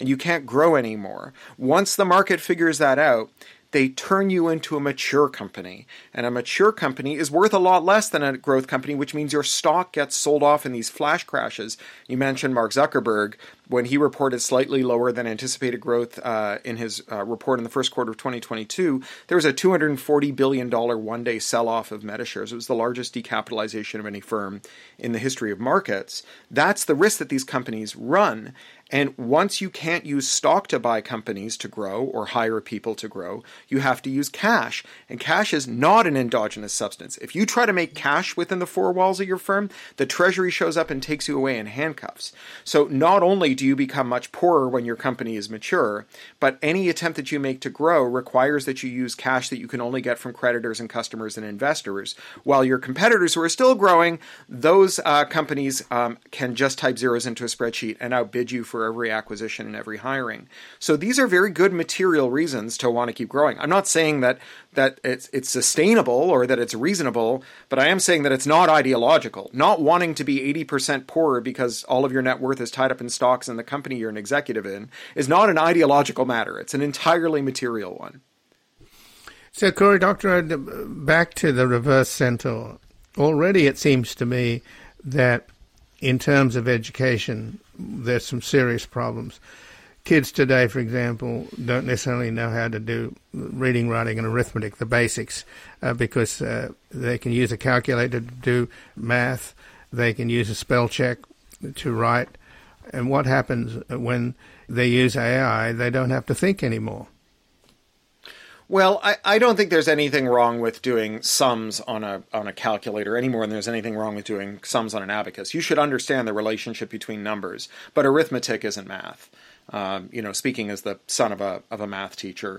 and you can't grow anymore. Once the market figures that out, they turn you into a mature company. And a mature company is worth a lot less than a growth company, which means your stock gets sold off in these flash crashes. You mentioned Mark Zuckerberg. When he reported slightly lower than anticipated growth in his report in the first quarter of 2022, there was a $240 billion one-day sell-off of Meta shares. It was the largest decapitalization of any firm in the history of markets. That's the risk that these companies run. And once you can't use stock to buy companies to grow or hire people to grow, you have to use cash. And cash is not an endogenous substance. If you try to make cash within the four walls of your firm, the Treasury shows up and takes you away in handcuffs. So not only do you become much poorer when your company is mature, but any attempt that you make to grow requires that you use cash that you can only get from creditors and customers and investors. While your competitors who are still growing, those companies can just type zeros into a spreadsheet and outbid you for every acquisition and every hiring. So these are very good material reasons to want to keep growing. I'm not saying that it's sustainable or that it's reasonable, but I am saying that it's not ideological. Not wanting to be 80% poorer because all of your net worth is tied up in stocks in the company you're an executive in is not an ideological matter. It's an entirely material one. So, Cory, Doctor, back to the reverse centaur. Already it seems to me that in terms of education, there's some serious problems. Kids today, for example, don't necessarily know how to do reading, writing, and arithmetic, the basics, because they can use a calculator to do math. They can use a spell check to write. And what happens when they use AI? They don't have to think anymore. Well, I don't think there's anything wrong with doing sums on a calculator any more than there's anything wrong with doing sums on an abacus. You should understand the relationship between numbers, but arithmetic isn't math. Speaking as the son of a math teacher,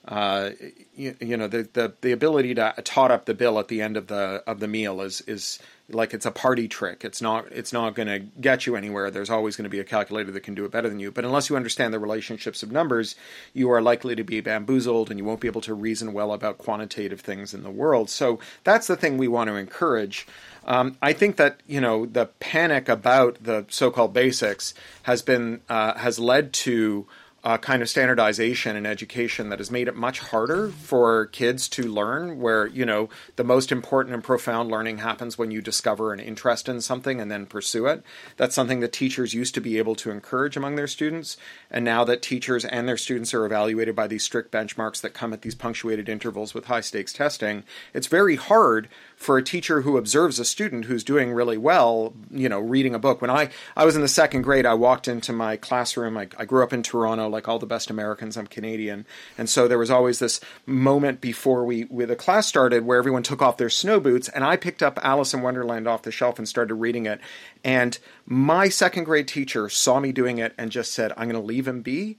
the ability to tot up the bill at the end of the meal is like it's a party trick. It's not going to get you anywhere. There's always going to be a calculator that can do it better than you. But unless you understand the relationships of numbers, you are likely to be bamboozled and you won't be able to reason well about quantitative things in the world. So that's the thing we want to encourage. I think that, the panic about the so-called basics has led to kind of standardization in education that has made it much harder for kids to learn, where, the most important and profound learning happens when you discover an interest in something and then pursue it. That's something that teachers used to be able to encourage among their students. And now that teachers and their students are evaluated by these strict benchmarks that come at these punctuated intervals with high stakes testing, it's very hard for a teacher who observes a student who's doing really well, reading a book. When I was in the second grade, I walked into my classroom. I grew up in Toronto, like all the best Americans. I'm Canadian. And so there was always this moment before the class started where everyone took off their snow boots, and I picked up Alice in Wonderland off the shelf and started reading it. And my second grade teacher saw me doing it and just said, "I'm going to leave him be."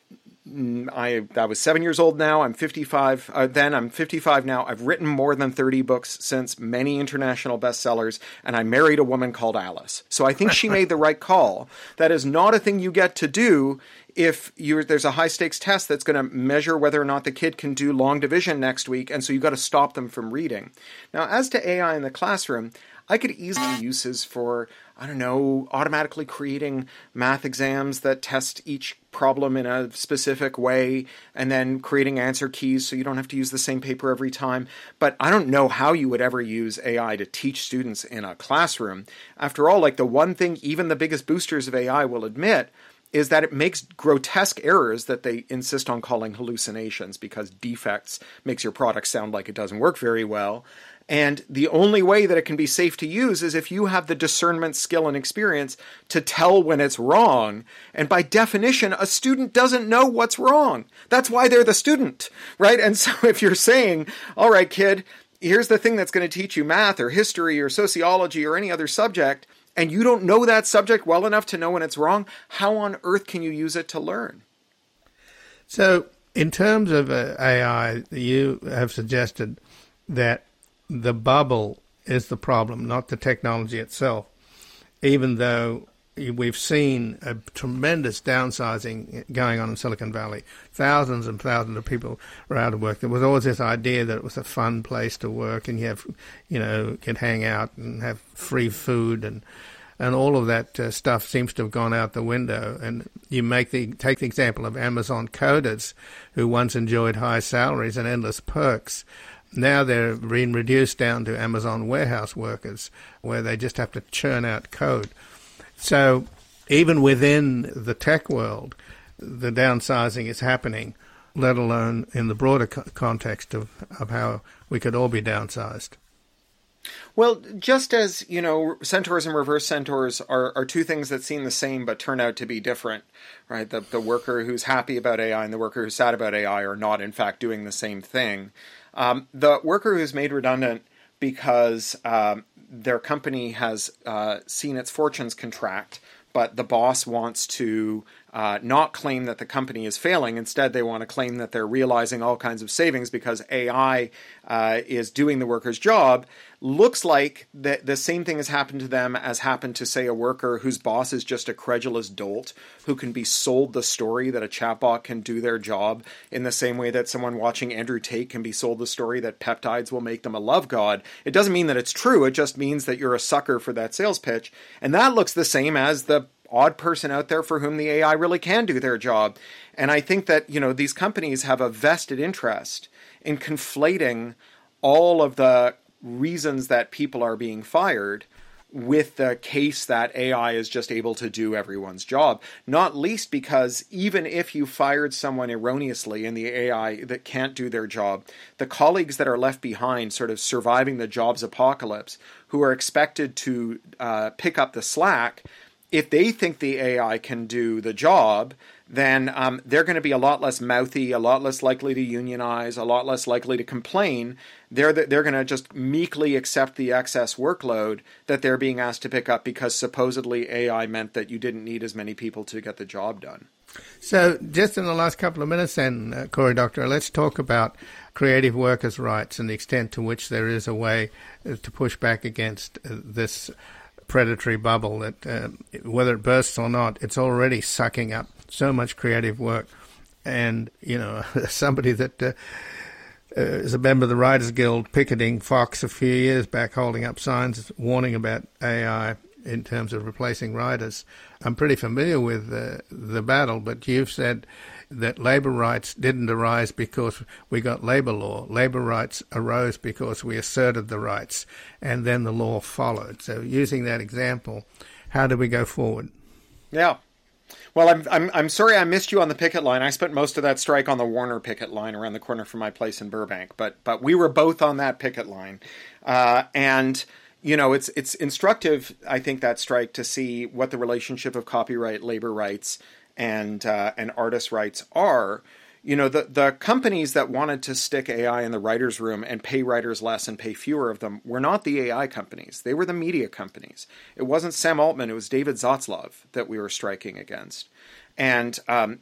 I was 7 years old now. I'm 55. Then I'm 55 now. I've written more than 30 books since, many international bestsellers, and I married a woman called Alice. So I think she made the right call. That is not a thing you get to do if there's a high stakes test that's going to measure whether or not the kid can do long division next week, and so you've got to stop them from reading. Now, as to AI in the classroom, I could easily uses for, automatically creating math exams that test each problem in a specific way and then creating answer keys so you don't have to use the same paper every time. But I don't know how you would ever use AI to teach students in a classroom. After all, the one thing even the biggest boosters of AI will admit is that it makes grotesque errors that they insist on calling hallucinations because defects makes your product sound like it doesn't work very well. And the only way that it can be safe to use is if you have the discernment, skill, and experience to tell when it's wrong. And by definition, a student doesn't know what's wrong. That's why they're the student, right? And so if you're saying, all right, kid, here's the thing that's going to teach you math or history or sociology or any other subject, and you don't know that subject well enough to know when it's wrong, how on earth can you use it to learn? So in terms of AI, you have suggested that the bubble is the problem, not the technology itself, even though we've seen a tremendous downsizing going on in Silicon Valley. Thousands and thousands of people are out of work. There was always this idea that it was a fun place to work and you have, could hang out and have free food. And and all of that stuff seems to have gone out the window. And you take the example of Amazon coders, who once enjoyed high salaries and endless perks. Now they're being reduced down to Amazon warehouse workers, where they just have to churn out code. So even within the tech world, the downsizing is happening, let alone in the broader context of how we could all be downsized. Well, just as, centaurs and reverse centaurs are two things that seem the same but turn out to be different, right? The worker who's happy about AI and the worker who's sad about AI are not, in fact, doing the same thing. The worker who's made redundant because their company has seen its fortunes contract, but the boss wants to not claim that the company is failing. Instead, they want to claim that they're realizing all kinds of savings because AI is doing the worker's job. Looks like the same thing has happened to them as happened to, say, a worker whose boss is just a credulous dolt who can be sold the story that a chatbot can do their job in the same way that someone watching Andrew Tate can be sold the story that peptides will make them a love god. It doesn't mean that it's true. It just means that you're a sucker for that sales pitch. And that looks the same as the odd person out there for whom the AI really can do their job. And I think that, these companies have a vested interest in conflating all of the reasons that people are being fired with the case that AI is just able to do everyone's job. Not least because even if you fired someone erroneously in the AI that can't do their job, the colleagues that are left behind sort of surviving the jobs apocalypse, who are expected to pick up the slack, if they think the AI can do the job, then they're going to be a lot less mouthy, a lot less likely to unionize, a lot less likely to complain. They're going to just meekly accept the excess workload that they're being asked to pick up because supposedly AI meant that you didn't need as many people to get the job done. So just in the last couple of minutes then, Cory Doctorow, let's talk about creative workers' rights and the extent to which there is a way to push back against this predatory bubble that, whether it bursts or not, it's already sucking up so much creative work. And, somebody that is a member of the Writers Guild picketing Fox a few years back, holding up signs warning about AI in terms of replacing writers. I'm pretty familiar with the battle, but you've said that labour rights didn't arise because we got labour law. Labour rights arose because we asserted the rights, and then the law followed. So using that example, how do we go forward? Yeah. Well, I'm sorry I missed you on the picket line. I spent most of that strike on the Warner picket line around the corner from my place in Burbank, but we were both on that picket line. And it's instructive, I think, that strike to see what the relationship of copyright, labor rights, and artist rights are. The companies that wanted to stick AI in the writer's room and pay writers less and pay fewer of them were not the AI companies. They were the media companies. It wasn't Sam Altman. It was David Zaslav that we were striking against. And,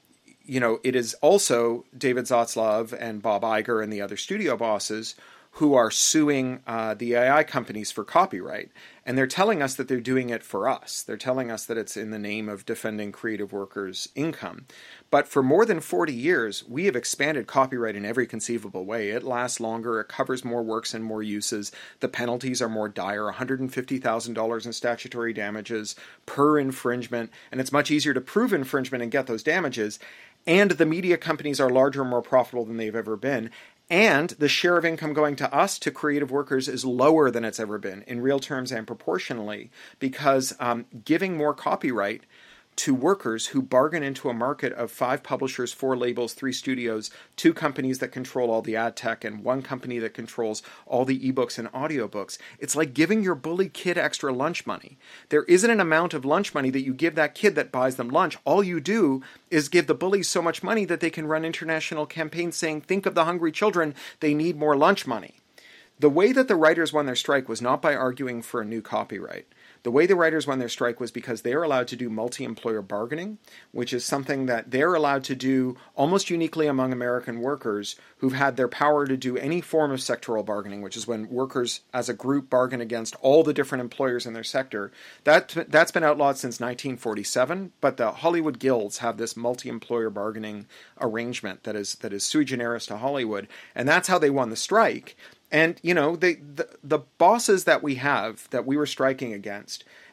it is also David Zaslav and Bob Iger and the other studio bosses who are suing the AI companies for copyright. And they're telling us that they're doing it for us. They're telling us that it's in the name of defending creative workers' income. But for more than 40 years, we have expanded copyright in every conceivable way. It lasts longer. It covers more works and more uses. The penalties are more dire, $150,000 in statutory damages per infringement. And it's much easier to prove infringement and get those damages. And the media companies are larger and more profitable than they've ever been. And the share of income going to us, to creative workers, is lower than it's ever been in real terms and proportionally, because giving more copyright to workers who bargain into a market of 5 publishers, 4 labels, 3 studios, 2 companies that control all the ad tech, and 1 company that controls all the ebooks and audiobooks. It's like giving your bully kid extra lunch money. There isn't an amount of lunch money that you give that kid that buys them lunch. All you do is give the bullies so much money that they can run international campaigns saying, think of the hungry children, they need more lunch money. The way that the writers won their strike was not by arguing for a new copyright. The way the writers won their strike was because they are allowed to do multi-employer bargaining, which is something that they're allowed to do almost uniquely among American workers who've had their power to do any form of sectoral bargaining, which is when workers as a group bargain against all the different employers in their sector. That's been outlawed since 1947, but the Hollywood guilds have this multi-employer bargaining arrangement that is sui generis to Hollywood, and that's how they won the strike. And, the bosses that we have, that we were striking against,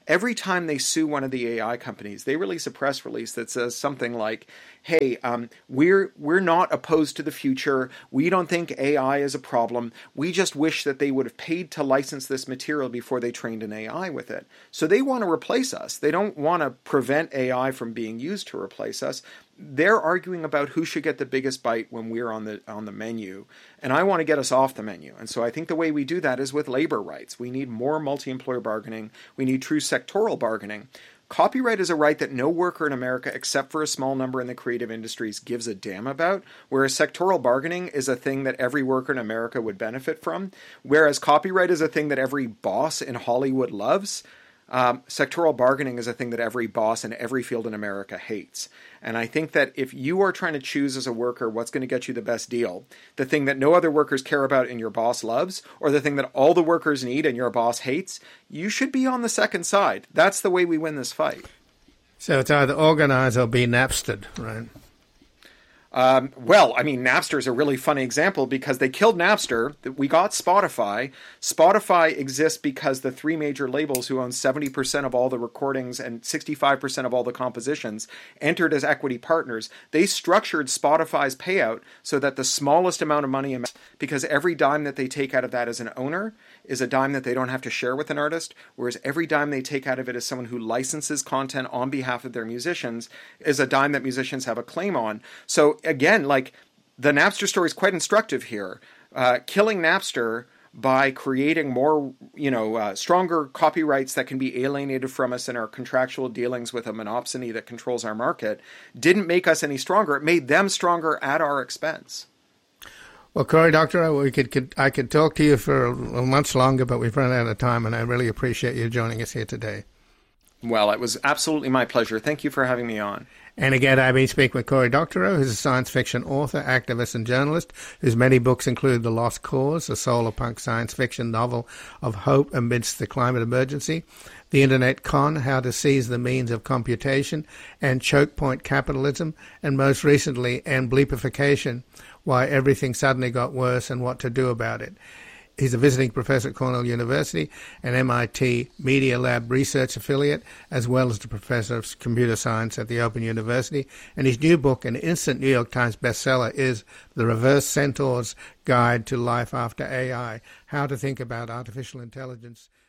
every time they sue one of the AI companies, they release a press release that says something like, hey, we're not opposed to the future. We don't think AI is a problem. We just wish that they would have paid to license this material before they trained an AI with it. So they want to replace us. They don't want to prevent AI from being used to replace us. They're arguing about who should get the biggest bite when we're on the menu. And I want to get us off the menu. And so I think the way we do that is with labor rights. We need more multi-employer bargaining. We need true sectoral bargaining. Copyright is a right that no worker in America, except for a small number in the creative industries, gives a damn about, whereas sectoral bargaining is a thing that every worker in America would benefit from, whereas copyright is a thing that every boss in Hollywood loves. Sectoral bargaining is a thing that every boss in every field in America hates. And I think that if you are trying to choose as a worker what's going to get you the best deal, the thing that no other workers care about and your boss loves, or the thing that all the workers need and your boss hates, you should be on the second side. That's the way we win this fight. So it's either organize or be Napstered, right? Well, I mean, Napster is a really funny example because they killed Napster. We got Spotify. Spotify exists because the three major labels who own 70% of all the recordings and 65% of all the compositions entered as equity partners. They structured Spotify's payout so that the smallest amount of money, because every dime that they take out of that as an owner is a dime that they don't have to share with an artist, whereas every dime they take out of it as someone who licenses content on behalf of their musicians is a dime that musicians have a claim on. So again, like, the Napster story is quite instructive here. Killing Napster by creating more, stronger copyrights that can be alienated from us in our contractual dealings with a monopsony that controls our market didn't make us any stronger. It made them stronger at our expense. Well, Cory Doctorow, I could talk to you for much longer, but we've run out of time, and I really appreciate you joining us here today. Well, it was absolutely my pleasure. Thank you for having me on. And again, I've been speaking with Cory Doctorow, who's a science fiction author, activist, and journalist, whose many books include The Lost Cause, a solar punk science fiction novel of hope amidst the climate emergency, The Internet Con, How to Seize the Means of Computation, and Choke Point Capitalism, and most recently, Ambleepification, Why Everything Suddenly Got Worse and What to Do About It. He's a visiting professor at Cornell University, an MIT Media Lab research affiliate, as well as the professor of computer science at the Open University. And his new book, an instant New York Times bestseller, is The Reverse Centaur's Guide to Life After AI, How to Think About Artificial Intelligence